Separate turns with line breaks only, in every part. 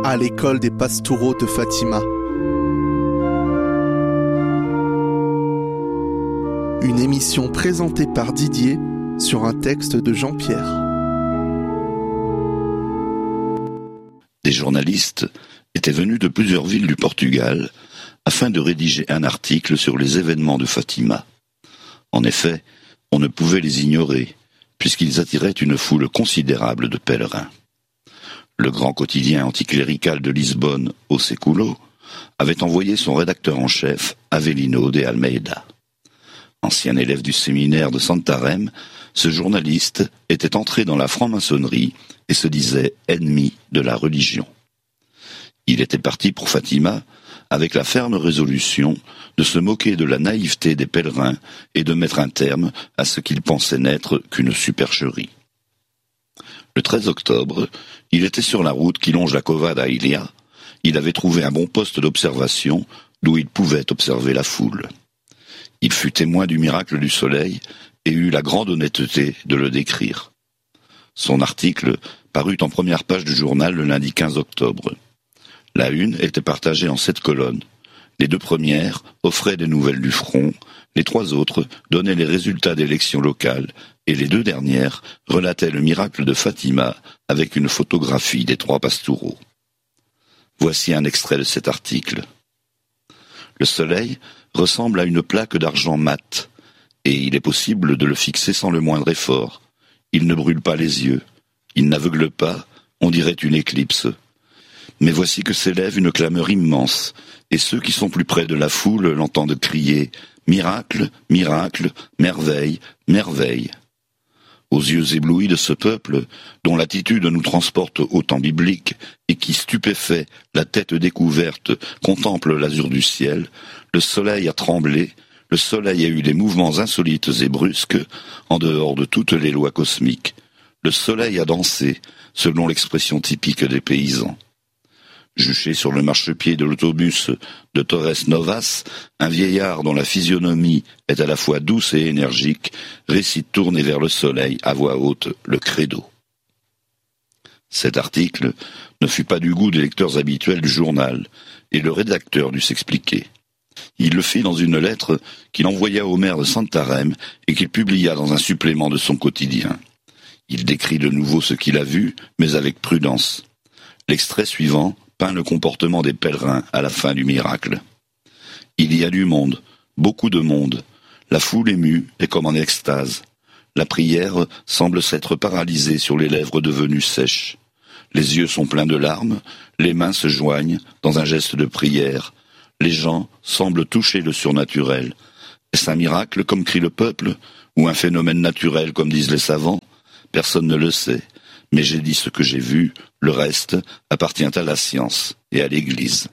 à l'école des Pastoureaux de Fatima. Une émission présentée par Didier sur un texte de Jean-Pierre.
Des journalistes étaient venus de plusieurs villes du Portugal afin de rédiger un article sur les événements de Fatima. En effet, on ne pouvait les ignorer, puisqu'ils attiraient une foule considérable de pèlerins. Le grand quotidien anticlérical de Lisbonne, O Século, avait envoyé son rédacteur en chef, Avelino de Almeida. Ancien élève du séminaire de Santarém, ce journaliste était entré dans la franc-maçonnerie et se disait ennemi de la religion. Il était parti pour Fatima avec la ferme résolution de se moquer de la naïveté des pèlerins et de mettre un terme à ce qu'il pensait n'être qu'une supercherie. Le 13 octobre, il était sur la route qui longe la Cova da Ilha. Il avait trouvé un bon poste d'observation d'où il pouvait observer la foule. Il fut témoin du miracle du soleil et eut la grande honnêteté de le décrire. Son article parut en première page du journal le lundi 15 octobre. La une était partagée en 7 colonnes. Les 2 premières offraient des nouvelles du front, les 3 autres donnaient les résultats d'élections locales, et les 2 dernières relataient le miracle de Fatima avec une photographie des 3 pastoureaux. Voici un extrait de cet article. Le soleil ressemble à une plaque d'argent mat, et il est possible de le fixer sans le moindre effort. Il ne brûle pas les yeux, il n'aveugle pas, on dirait une éclipse. Mais voici que s'élève une clameur immense, et ceux qui sont plus près de la foule l'entendent crier « Miracle, miracle, merveille, merveille !» Aux yeux éblouis de ce peuple, dont l'attitude nous transporte au temps biblique, et qui, stupéfait, la tête découverte, contemple l'azur du ciel, le soleil a tremblé, le soleil a eu des mouvements insolites et brusques, en dehors de toutes les lois cosmiques. Le soleil a dansé, selon l'expression typique des paysans. Juché sur le marchepied de l'autobus de Torres Novas, un vieillard dont la physionomie est à la fois douce et énergique récite tourné vers le soleil à voix haute le credo. Cet article ne fut pas du goût des lecteurs habituels du journal, et le rédacteur dut s'expliquer. Il le fit dans une lettre qu'il envoya au maire de Santarém et qu'il publia dans un supplément de son quotidien. Il décrit de nouveau ce qu'il a vu, mais avec prudence. L'extrait suivant peint le comportement des pèlerins à la fin du miracle. Il y a du monde, beaucoup de monde. La foule émue est comme en extase. La prière semble s'être paralysée sur les lèvres devenues sèches. Les yeux sont pleins de larmes, les mains se joignent dans un geste de prière. Les gens semblent toucher le surnaturel. Est-ce un miracle comme crie le peuple, ou un phénomène naturel comme disent les savants? Personne ne le sait. Mais j'ai dit ce que j'ai vu, le reste appartient à la science et à l'Église.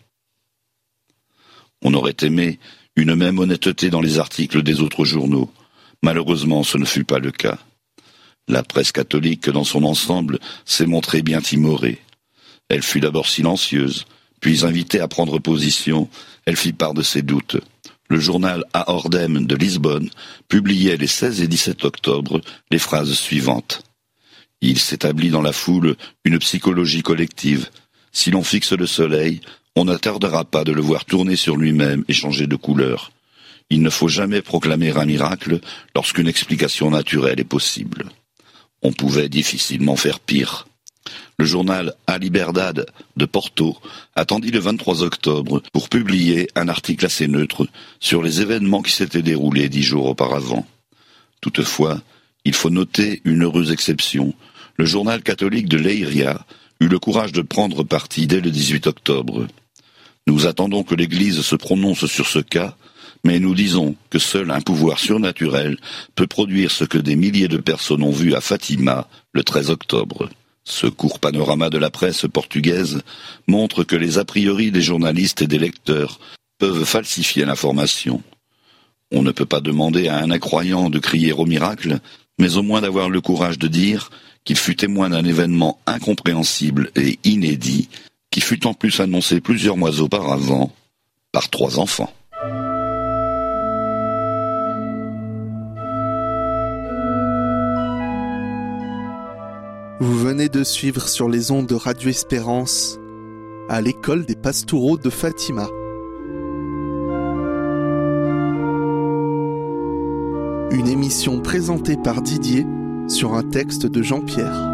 On aurait aimé une même honnêteté dans les articles des autres journaux. Malheureusement, ce ne fut pas le cas. La presse catholique, dans son ensemble, s'est montrée bien timorée. Elle fut d'abord silencieuse, puis invitée à prendre position, elle fit part de ses doutes. Le journal A Ordem de Lisbonne publiait les 16 et 17 octobre les phrases suivantes. Il s'établit dans la foule une psychologie collective. Si l'on fixe le soleil, on ne tardera pas de le voir tourner sur lui-même et changer de couleur. Il ne faut jamais proclamer un miracle lorsqu'une explication naturelle est possible. On pouvait difficilement faire pire. Le journal A Liberdade de Porto attendit le 23 octobre pour publier un article assez neutre sur les événements qui s'étaient déroulés 10 jours auparavant. Toutefois, il faut noter une heureuse exception. Le journal catholique de Leiria eut le courage de prendre parti dès le 18 octobre. Nous attendons que l'Église se prononce sur ce cas, mais nous disons que seul un pouvoir surnaturel peut produire ce que des milliers de personnes ont vu à Fatima le 13 octobre. Ce court panorama de la presse portugaise montre que les a priori des journalistes et des lecteurs peuvent falsifier l'information. On ne peut pas demander à un incroyant de crier au miracle, mais au moins d'avoir le courage de dire qu'il fut témoin d'un événement incompréhensible et inédit, qui fut en plus annoncé plusieurs mois auparavant par 3 enfants.
Vous venez de suivre sur les ondes de Radio Espérance à l'école des pastoraux de Fatima. Une émission présentée par Didier sur un texte de Jean-Pierre.